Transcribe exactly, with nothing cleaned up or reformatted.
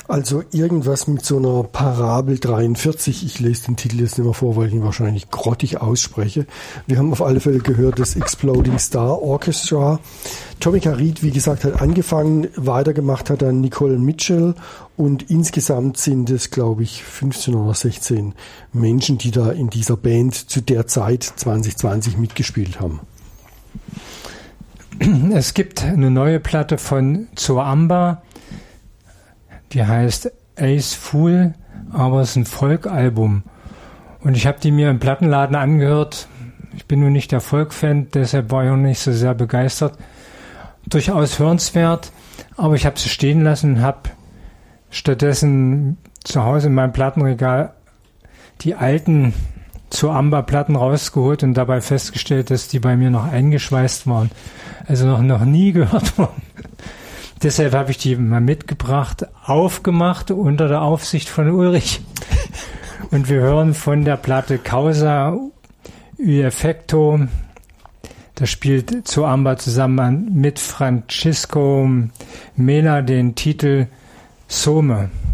Also irgendwas mit so einer Parabel dreiundvierzig. Ich lese den Titel jetzt nicht mehr vor, weil ich ihn wahrscheinlich grottig ausspreche. Wir haben auf alle Fälle gehört das Exploding Star Orchestra. Tomica Reed, wie gesagt, hat angefangen, weitergemacht hat dann Nicole Mitchell und insgesamt sind es, glaube ich, fünfzehn oder sechzehn Menschen, die da in dieser Band zu der Zeit zwanzig zwanzig mitgespielt haben. Es gibt eine neue Platte von Zoamba, die heißt Ace Fool, aber es ist ein Folk-Album. Und ich habe die mir im Plattenladen angehört. Ich bin nun nicht der Folk-Fan, deshalb war ich auch nicht so sehr begeistert. Durchaus hörenswert, aber ich habe sie stehen lassen und habe stattdessen zu Hause in meinem Plattenregal die alten Zoamba-Platten rausgeholt und dabei festgestellt, dass die bei mir noch eingeschweißt waren. Also noch, noch nie gehört worden. Deshalb habe ich die mal mitgebracht, aufgemacht unter der Aufsicht von Ulrich. Und wir hören von der Platte Causa y Effecto. Da spielt Zoamba zusammen mit Francisco Mela den Titel Some.